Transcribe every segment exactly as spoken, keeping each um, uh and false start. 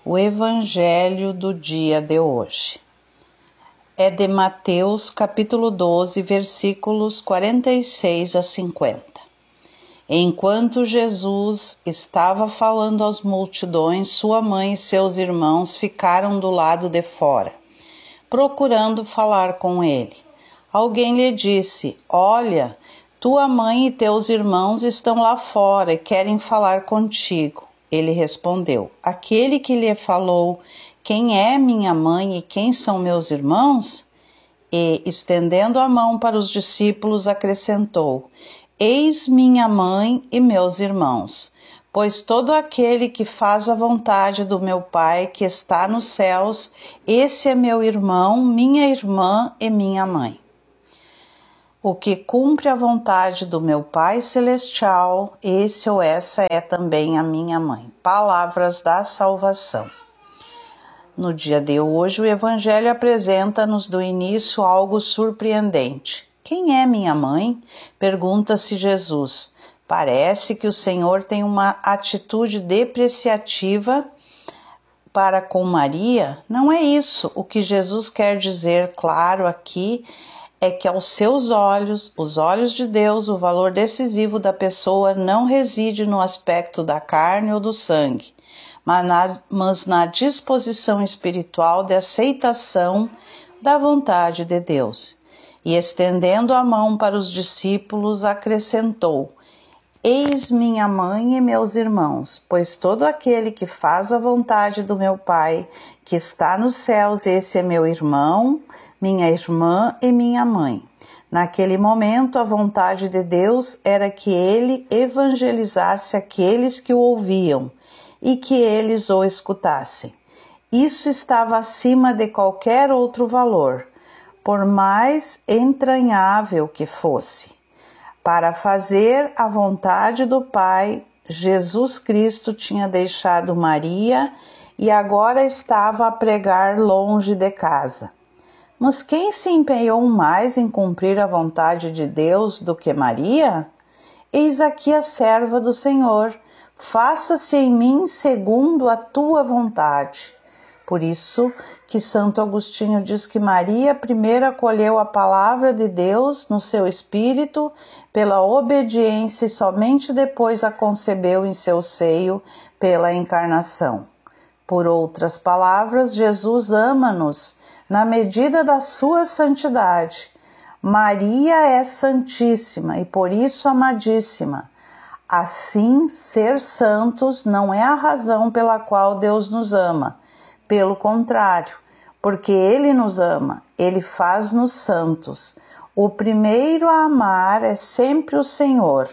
O Evangelho do dia de hoje é de Mateus, capítulo doze, versículos quarenta e seis a cinquenta. Enquanto Jesus estava falando às multidões, sua mãe e seus irmãos ficaram do lado de fora, procurando falar com ele. Alguém lhe disse: "Olha, tua mãe e teus irmãos estão lá fora e querem falar contigo." Ele respondeu: "Aquele que lhe falou, quem é minha mãe e quem são meus irmãos?" E, estendendo a mão para os discípulos, acrescentou: "Eis minha mãe e meus irmãos, pois todo aquele que faz a vontade do meu Pai que está nos céus, esse é meu irmão, minha irmã e minha mãe. O que cumpre a vontade do meu Pai Celestial, esse ou essa é também a minha mãe." Palavras da salvação. No dia de hoje, o Evangelho apresenta-nos do início algo surpreendente. "Quem é minha mãe?" pergunta-se Jesus. Parece que o Senhor tem uma atitude depreciativa para com Maria. Não é isso. O que Jesus quer dizer, claro, aqui é que aos seus olhos, os olhos de Deus, o valor decisivo da pessoa não reside no aspecto da carne ou do sangue, mas na, mas na disposição espiritual de aceitação da vontade de Deus. E estendendo a mão para os discípulos, acrescentou: "Eis minha mãe e meus irmãos, pois todo aquele que faz a vontade do meu Pai, que está nos céus, esse é meu irmão, minha irmã e minha mãe." Naquele momento, a vontade de Deus era que ele evangelizasse aqueles que o ouviam e que eles o escutassem. Isso estava acima de qualquer outro valor, por mais entranhável que fosse. Para fazer a vontade do Pai, Jesus Cristo tinha deixado Maria e agora estava a pregar longe de casa. Mas quem se empenhou mais em cumprir a vontade de Deus do que Maria? "Eis aqui a serva do Senhor, faça-se em mim segundo a tua vontade." Por isso que Santo Agostinho diz que Maria primeiro acolheu a palavra de Deus no seu espírito pela obediência e somente depois a concebeu em seu seio pela encarnação. Por outras palavras, Jesus ama-nos na medida da sua santidade. Maria é santíssima e por isso amadíssima. Assim, ser santos não é a razão pela qual Deus nos ama. Pelo contrário, porque Ele nos ama, Ele faz-nos santos. O primeiro a amar é sempre o Senhor.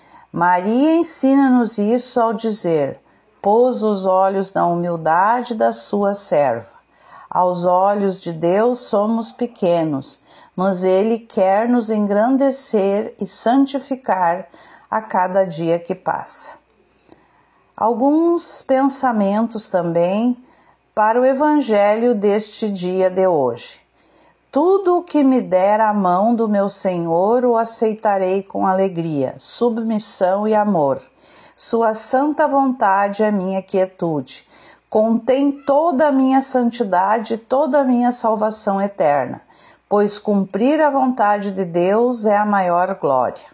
Maria ensina-nos isso ao dizer: "Pôs os olhos na humildade da sua serva." Aos olhos de Deus somos pequenos, mas Ele quer nos engrandecer e santificar a cada dia que passa. Alguns pensamentos também para o Evangelho deste dia de hoje. Tudo o que me der a mão do meu Senhor o aceitarei com alegria, submissão e amor. Sua santa vontade é minha quietude. Contém toda a minha santidade e toda a minha salvação eterna, pois cumprir a vontade de Deus é a maior glória.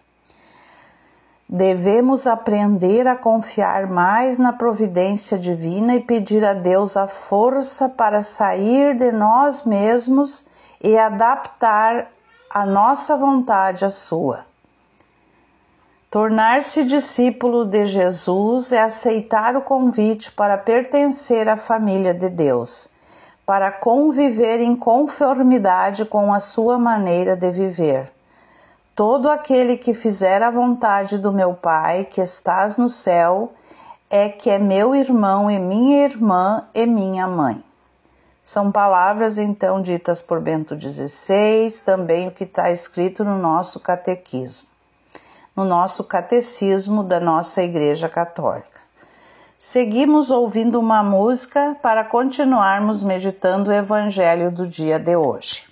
Devemos aprender a confiar mais na providência divina e pedir a Deus a força para sair de nós mesmos e adaptar a nossa vontade à sua. Tornar-se discípulo de Jesus é aceitar o convite para pertencer à família de Deus, para conviver em conformidade com a sua maneira de viver. Todo aquele que fizer a vontade do meu Pai, que estás no céu, é que é meu irmão e minha irmã e minha mãe. São palavras, então, ditas por Bento dezesseis, também o que está escrito no nosso catequismo, no nosso catecismo da nossa Igreja Católica. Seguimos ouvindo uma música para continuarmos meditando o Evangelho do dia de hoje.